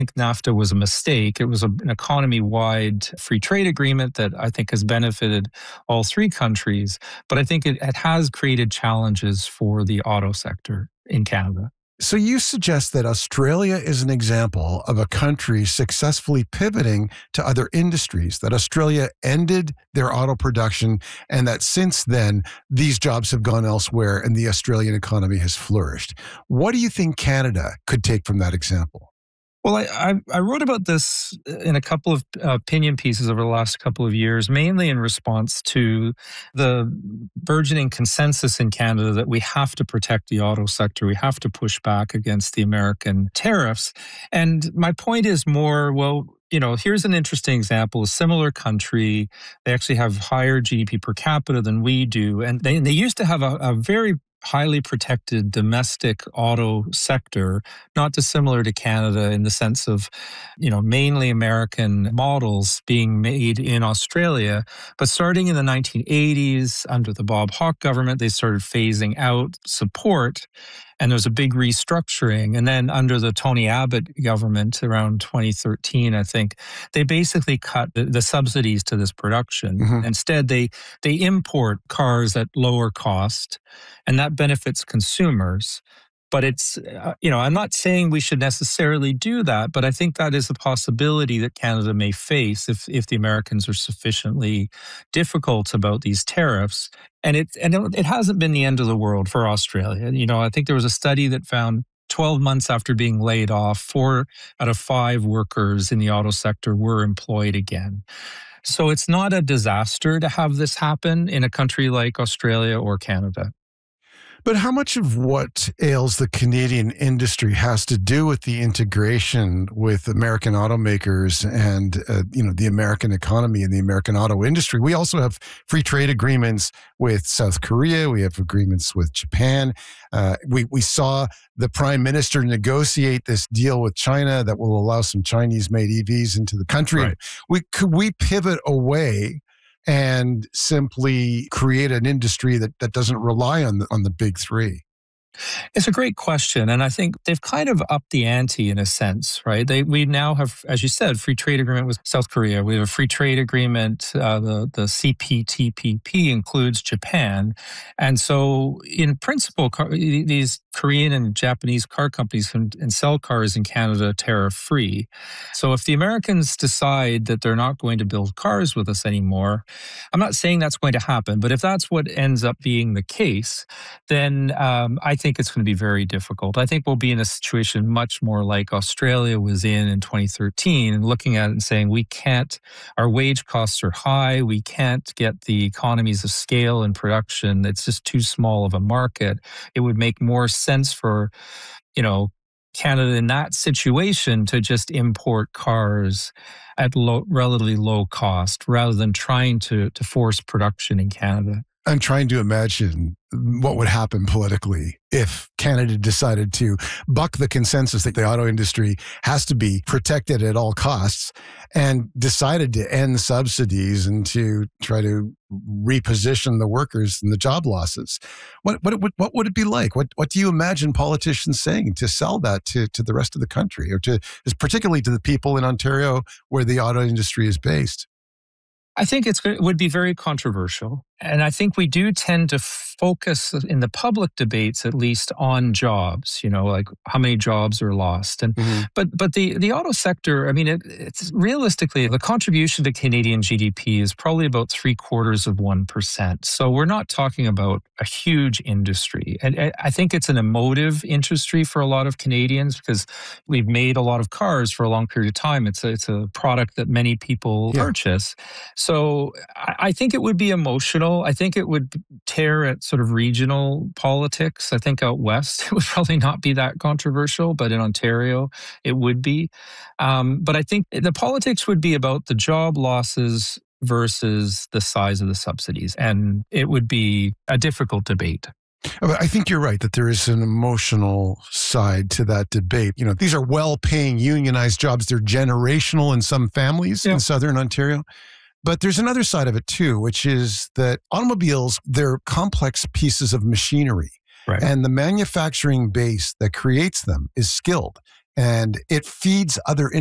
think NAFTA was a mistake. It was an economy-wide free trade agreement that I think has benefited all three countries, but I think it has created challenges for the auto sector in Canada. So you suggest that Australia is an example of a country successfully pivoting to other industries, that Australia ended their auto production, and that since then, these jobs have gone elsewhere and the Australian economy has flourished. What do you think Canada could take from that example? Well, I wrote about this in a couple of opinion pieces over the last couple of years, mainly in response to the burgeoning consensus in Canada that we have to protect the auto sector. We have to push back against the American tariffs. And my point is more, well, here's an interesting example. A similar country, they actually have higher GDP per capita than we do. And they used to have a very highly protected domestic auto sector, not dissimilar to Canada in the sense of, mainly American models being made in Australia. But starting in the 1980s, under the Bob Hawke government, they started phasing out support. And there was a big restructuring. And then under the Tony Abbott government around 2013, I think, they basically cut the subsidies to this production. Mm-hmm. Instead, they import cars at lower cost, and that benefits consumers. But it's, I'm not saying we should necessarily do that, but I think that is a possibility that Canada may face if the Americans are sufficiently difficult about these tariffs. And it hasn't been the end of the world for Australia. I think there was a study that found 12 months after being laid off, 4 out of 5 workers in the auto sector were employed again. So it's not a disaster to have this happen in a country like Australia or Canada. But how much of what ails the Canadian industry has to do with the integration with American automakers and, the American economy and the American auto industry? We also have free trade agreements with South Korea. We have agreements with Japan. We saw the Prime Minister negotiate this deal with China that will allow some Chinese-made EVs into the country. Right. Could we pivot away and simply create an industry that doesn't rely on the big three? It's a great question. And I think they've kind of upped the ante in a sense, right? We now have, as you said, free trade agreement with South Korea. We have a free trade agreement. The CPTPP includes Japan. And so in principle, these Korean and Japanese car companies can sell cars in Canada tariff-free. So if the Americans decide that they're not going to build cars with us anymore, I'm not saying that's going to happen, but if that's what ends up being the case, then I think it's going to be very difficult. I think we'll be in a situation much more like Australia was in 2013, and looking at it and saying, our wage costs are high, we can't get the economies of scale in production, it's just too small of a market. It would make more sense for, Canada in that situation to just import cars at relatively low cost rather than trying to force production in Canada. I'm trying to imagine what would happen politically if Canada decided to buck the consensus that the auto industry has to be protected at all costs and decided to end subsidies and to try to reposition the workers and the job losses. What would it be like? What do you imagine politicians saying to sell that to the rest of the country, or particularly to the people in Ontario where the auto industry is based? I think it would be very controversial. And I think we do tend to focus in the public debates, at least, on jobs, like how many jobs are lost. And but the auto sector, I mean, it's realistically, the contribution to Canadian GDP is probably about 0.75%. So we're not talking about a huge industry. And I think it's an emotive industry for a lot of Canadians because we've made a lot of cars for a long period of time. It's a product that many people purchase. So I think it would be emotional. I think it would tear at sort of regional politics. I think out west, it would probably not be that controversial, but in Ontario, it would be. But I think the politics would be about the job losses versus the size of the subsidies. And it would be a difficult debate. I think you're right that there is an emotional side to that debate. These are well-paying unionized jobs. They're generational in some families in Southern Ontario. But there's another side of it too, which is that automobiles, they're complex pieces of machinery. Right. And the manufacturing base that creates them is skilled. and it feeds other